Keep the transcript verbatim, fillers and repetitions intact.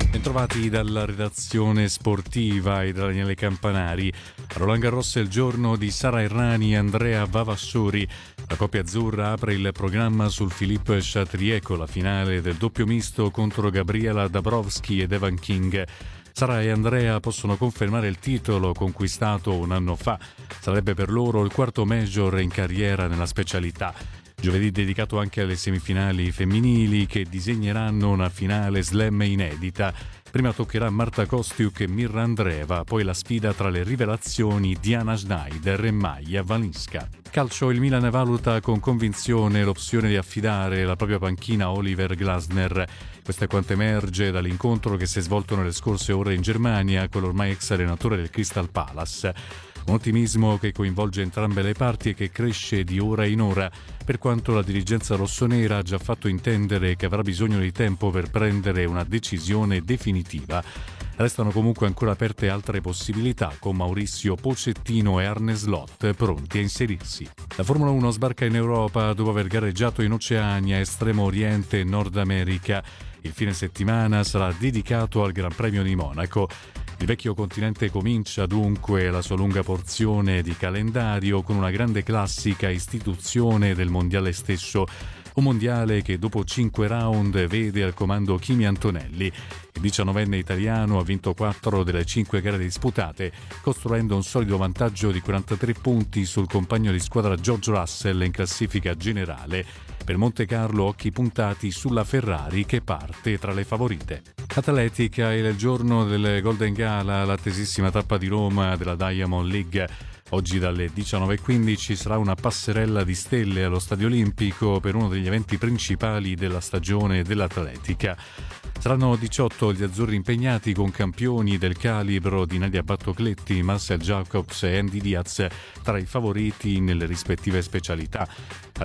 Bentrovati dalla redazione sportiva e da Daniele Campanari. A Roland Garros è il giorno di Sara Errani e Andrea Vavassori. La coppia azzurra apre il programma sul Philippe Chatrier con la finale del doppio misto contro Gabriela Dabrowski ed Evan King. Sara e Andrea possono confermare il titolo conquistato un anno fa. Sarebbe per loro il quarto major in carriera nella specialità. Giovedì dedicato anche alle semifinali femminili che disegneranno una finale slam inedita. Prima toccherà Marta Kostyuk e Mirra Andreeva, poi la sfida tra le rivelazioni Diana Schneider e Maja Walinska. Calcio, il Milan valuta con convinzione l'opzione di affidare la propria panchina a Oliver Glasner. Questo è quanto emerge dall'incontro che si è svolto nelle scorse ore in Germania con l'ormai ex allenatore del Crystal Palace. Un ottimismo che coinvolge entrambe le parti e che cresce di ora in ora, per quanto la dirigenza rossonera ha già fatto intendere che avrà bisogno di tempo per prendere una decisione definitiva. Restano comunque ancora aperte altre possibilità, con Mauricio Pochettino e Arne Slot pronti a inserirsi. La Formula uno sbarca in Europa dopo aver gareggiato in Oceania, Estremo Oriente e Nord America. Il fine settimana sarà dedicato al Gran Premio di Monaco. Il vecchio continente comincia dunque la sua lunga porzione di calendario con una grande classica istituzione del mondiale stesso. Un mondiale che dopo cinque round vede al comando Kimi Antonelli. Il diciannovenne italiano ha vinto quattro delle cinque gare disputate, costruendo un solido vantaggio di quarantatré punti sul compagno di squadra George Russell in classifica generale. Per Monte Carlo occhi puntati sulla Ferrari che parte tra le favorite. Atletica, è il giorno del Golden Gala, l'attesissima tappa di Roma della Diamond League. Oggi dalle diciannove e quindici sarà una passerella di stelle allo Stadio Olimpico per uno degli eventi principali della stagione dell'atletica. Saranno diciotto gli azzurri impegnati con campioni del calibro di Nadia Battocletti, Marcel Jacobs e Andy Diaz tra i favoriti nelle rispettive specialità.